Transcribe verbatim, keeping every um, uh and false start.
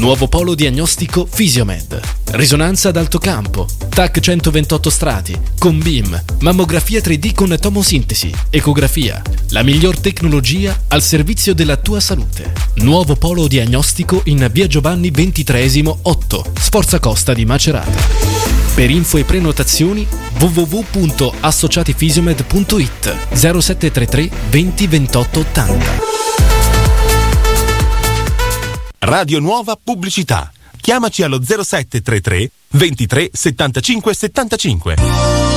Nuovo polo diagnostico Fisiomed. Risonanza ad alto campo, T A C centoventotto strati, con B I M, mammografia tre D con tomosintesi, ecografia. La miglior tecnologia al servizio della tua salute. Nuovo polo diagnostico in via Giovanni ventitreesimo otto, Sforza Costa di Macerata. Per info e prenotazioni w w w punto associatifisiomed punto i t zero sette tre tre venti ventotto ottanta. Radio Nuova Pubblicità. Chiamaci allo zero sette tre tre ventitré settantacinque settantacinque.